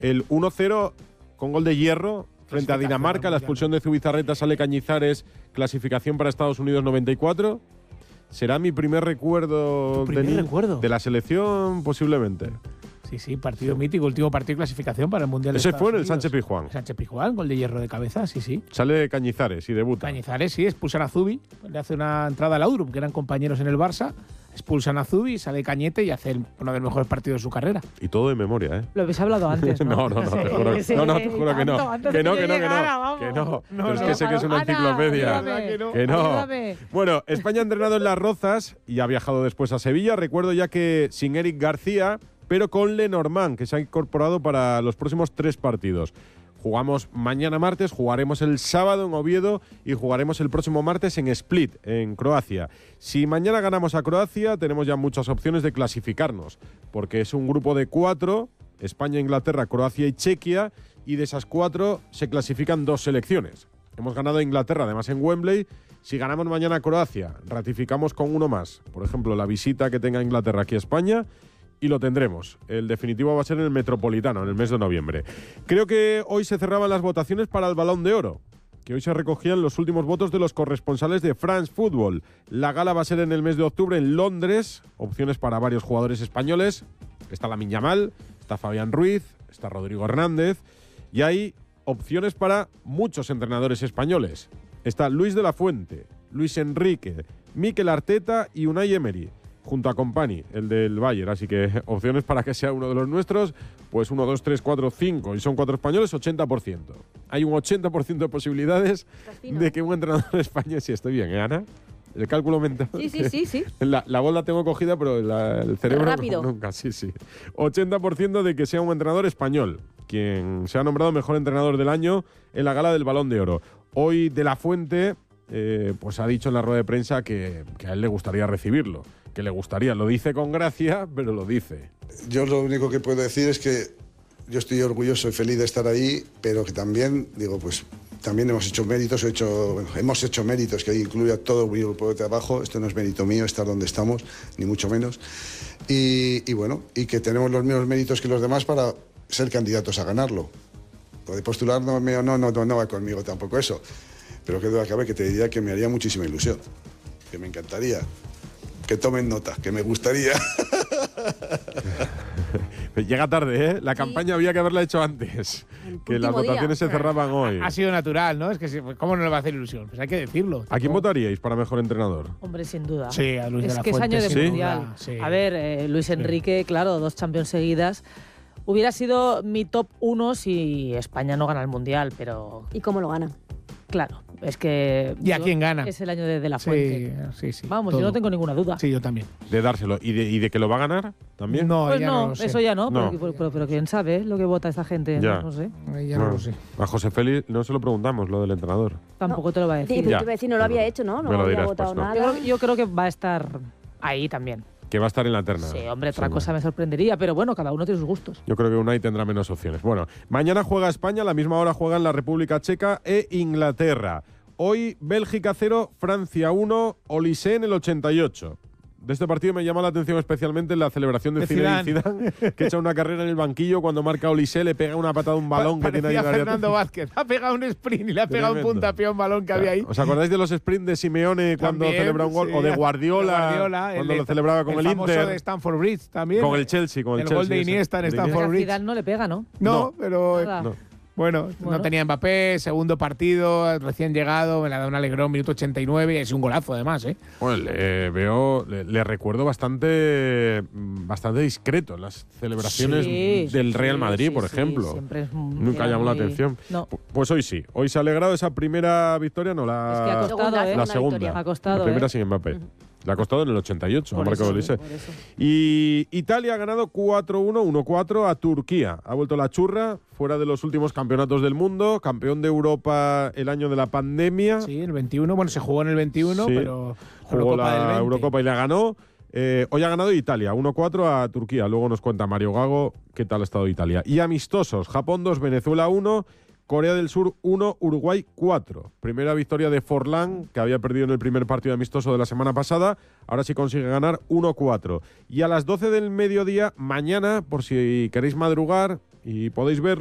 el 1-0 con gol de Hierro frente a Dinamarca, la expulsión de Zubizarreta, sale Cañizares, clasificación para Estados Unidos 94. ¿Será mi primer recuerdo, de la selección? Posiblemente. Sí, partido mítico, último partido de clasificación para el Mundial. Ese fue en el Sánchez Pizjuán. Sánchez Pizjuán, gol de Hierro de cabeza, sí. Sale Cañizares y debuta. Cañizares, sí, expulsan a Zubi, le hace una entrada a Laudrup, que eran compañeros en el Barça, expulsan a Zubi, sale Cañete y hace uno de los mejores partidos de su carrera. Y todo de memoria, ¿eh? Lo habéis hablado antes, ¿no? No, te juro, te juro que no. Que no. Pero es que sé que es una enciclopedia. Que no. Bueno, España ha entrenado en Las Rozas y ha viajado después a Sevilla. Recuerdo ya que sin Eric García, pero con Lenormand, que se ha incorporado para los próximos 3 partidos. Jugamos mañana martes, jugaremos el sábado en Oviedo y jugaremos el próximo martes en Split, en Croacia. Si mañana ganamos a Croacia, tenemos ya muchas opciones de clasificarnos, porque es un grupo de 4, España, Inglaterra, Croacia y Chequia, y de esas 4 se clasifican 2 selecciones. Hemos ganado a Inglaterra, además en Wembley. Si ganamos mañana a Croacia, ratificamos con uno más. Por ejemplo, la visita que tenga Inglaterra aquí a España, y lo tendremos. El definitivo va a ser en el Metropolitano, en el mes de noviembre. Creo que hoy se cerraban las votaciones para el Balón de Oro, que hoy se recogían los últimos votos de los corresponsales de France Football. La gala va a ser en el mes de octubre en Londres. Opciones para varios jugadores españoles. Está Lamine Yamal, está Fabián Ruiz, está Rodrigo Hernández. Y hay opciones para muchos entrenadores españoles. Está Luis de la Fuente, Luis Enrique, Mikel Arteta y Unai Emery, junto a Company, el del Bayern. Así que opciones para que sea uno de los nuestros, pues 1, 2, 3, 4, 5, y son 4 españoles, 80%. Hay un 80% de posibilidades de que un entrenador de España, si estoy bien, Ana, el cálculo mental. Sí. La voz la tengo cogida, pero el cerebro rápido. Nunca, sí. 80% de que sea un entrenador español, quien se ha nombrado mejor entrenador del año en la gala del Balón de Oro. Hoy De la Fuente pues ha dicho en la rueda de prensa que a él le gustaría recibirlo. Que le gustaría, lo dice con gracia, pero lo dice. Yo lo único que puedo decir es que yo estoy orgulloso y feliz de estar ahí, pero que también, también hemos hecho méritos, hemos hecho méritos, que incluye a todo el grupo de trabajo. Esto no es mérito mío estar donde estamos, ni mucho menos. Y que tenemos los mismos méritos que los demás para ser candidatos a ganarlo. Poder postular no va conmigo tampoco eso. Pero que duda cabe que te diría que me haría muchísima ilusión, que me encantaría. Que tomen nota, que me gustaría. Llega tarde, ¿eh? La campaña había que haberla hecho antes. Que las votaciones se cerraban hoy. Ha sido natural, ¿no? Es que ¿cómo no le va a hacer ilusión? Pues hay que decirlo. ¿A quién votaríais para mejor entrenador? Hombre, sin duda. Sí, a Luis de la Fuente. Es que es año de Mundial. Sí. A ver, Luis Enrique, claro, 2 Champions seguidas. Hubiera sido mi top 1 si España no gana el Mundial, pero... ¿Y cómo lo gana? Claro, es que... ¿Y a quién gana? Es el año de la Fuente. Sí. Vamos, yo no tengo ninguna duda. Sí, yo también. De dárselo. ¿Y de que lo va a ganar también? No, pues ya no, lo sé. eso ya no. Pero quién sabe lo que vota esta gente. Ya. No sé. Ya no lo sé. A José Félix no se lo preguntamos, lo del entrenador. Tampoco te lo va a decir. Sí, pero te iba a decir, no lo había hecho, ¿no? No había votado nada. Yo creo que va a estar ahí también. Que va a estar en la terna. Sí, hombre, otra cosa me sorprendería, pero bueno, cada uno tiene sus gustos. Yo creo que Unai tendrá menos opciones. Bueno, mañana juega España, a la misma hora juegan la República Checa e Inglaterra. Hoy Bélgica 0, Francia 1, Olise en el 88. De este partido me llama la atención especialmente la celebración de Zidane, que echa una carrera en el banquillo cuando marca Olise, le pega una patada a un balón que tiene ahí. Fernando Vázquez ha pegado un sprint y le ha pegado un puntapié a un balón que había ahí. ¿Os acordáis de los sprints de Simeone cuando celebra un gol? Sí, o de Guardiola cuando lo celebraba con el Inter. El famoso de Stamford Bridge también. Con el Chelsea. El gol de Iniesta en Stamford Bridge. Zidane no le pega, ¿no? No, pero... No. Bueno, no tenía Mbappé, segundo partido, recién llegado, me la da un alegrón, minuto 89, y es un golazo además, ¿eh? Bueno, le recuerdo bastante discreto en las celebraciones del Real Madrid, por ejemplo. Nunca llamó la atención. No. Pues hoy sí, hoy se ha alegrado esa primera victoria, no la, es que ha costado, la segunda. Ha costado, la primera sin Mbappé. Le ha costado en el 88, ha marcado Olise. Por eso. Y Italia ha ganado 4-1, 1-4 a Turquía. Ha vuelto la churra, fuera de los últimos campeonatos del mundo, campeón de Europa el año de la pandemia. Sí, el 21, bueno, se jugó en el 21, sí, pero jugó la Eurocopa y la ganó. Hoy ha ganado Italia, 1-4 a Turquía. Luego nos cuenta Mario Gago qué tal ha estado Italia. Y amistosos, Japón 2, Venezuela 1, Corea del Sur 1, Uruguay 4. Primera victoria de Forlán, que había perdido en el primer partido amistoso de la semana pasada. Ahora sí consigue ganar 1-4. Y a las 12 del mediodía, mañana, por si queréis madrugar, y podéis ver